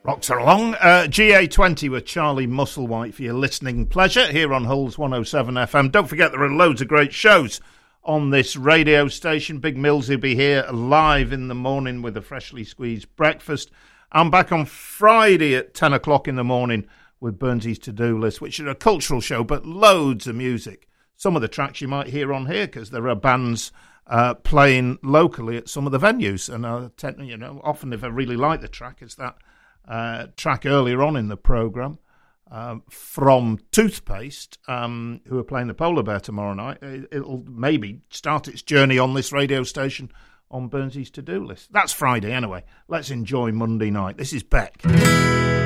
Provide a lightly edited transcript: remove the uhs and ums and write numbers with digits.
Rocks are along. GA20 with Charlie Musselwhite for your listening pleasure here on Hulls 107 FM. Don't forget there are loads of great shows on this radio station. Big Mills will be here live in the morning with a freshly squeezed breakfast. I'm back on Friday at 10 o'clock in the morning with Burnsy's To-Do List, which is a cultural show, but loads of music. Some of the tracks you might hear on here because there are bands playing locally at some of the venues. And often if I really like the track, it's that track earlier on in the programme from Toothpaste, who are playing the Polar Bear tomorrow night. It'll maybe start its journey on this radio station on Burnsy's To-Do List. That's Friday anyway. Let's enjoy Monday night. This is Beck.